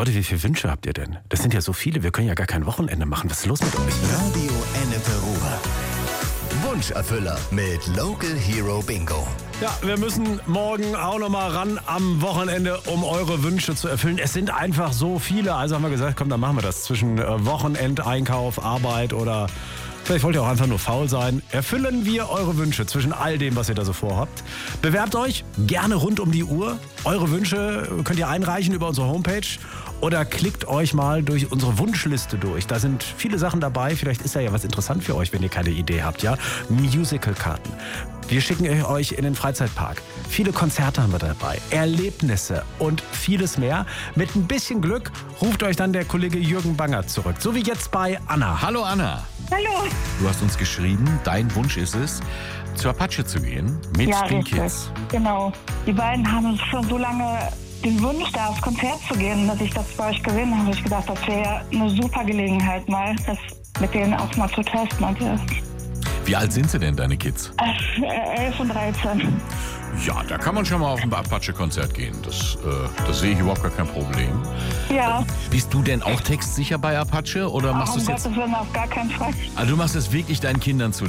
Leute, wie viele Wünsche habt ihr denn? Das sind ja so viele, wir können ja gar kein Wochenende machen. Was ist los mit euch? Radio Ennepe Ruhr. Wunscherfüller mit Local Hero Bingo. Ja, wir müssen morgen auch noch mal ran am Wochenende, um eure Wünsche zu erfüllen. Es sind einfach so viele. Also haben wir gesagt, komm, dann machen wir das. Zwischen Wochenendeinkauf, Arbeit oder vielleicht wollt ihr auch einfach nur faul sein. Erfüllen wir eure Wünsche zwischen all dem, was ihr da so vorhabt. Bewerbt euch gerne rund um die Uhr. Eure Wünsche könnt ihr einreichen über unsere Homepage oder klickt euch mal durch unsere Wunschliste durch. Da sind viele Sachen dabei. Vielleicht ist da ja was interessant für euch, wenn ihr keine Idee habt. Ja? Musicalkarten. Wir schicken euch in den Freizeitpark. Viele Konzerte haben wir dabei, Erlebnisse und vieles mehr. Mit ein bisschen Glück ruft euch dann der Kollege Jürgen Bangert zurück. So wie jetzt bei Anna. Hallo Anna. Hallo. Du hast uns geschrieben, dein Wunsch ist es, zur Apache zu gehen mit Ja, den richtig. Kids. Genau. Die beiden haben schon so lange den Wunsch, da aufs Konzert zu gehen, dass ich das bei euch gesehen habe. Ich gedacht, das wäre eine super Gelegenheit, mal das mit denen auch mal zu testen. Und, Wie alt sind sie denn, deine Kids? 11 und 13. Ja, da kann man schon mal auf ein Apache-Konzert gehen. Das sehe ich überhaupt gar kein Problem. Ja, Bist du denn auch textsicher bei Apache oder machst du um es jetzt? Gottes Willen auf gar keinen Fall. Also du machst es wirklich deinen Kindern zu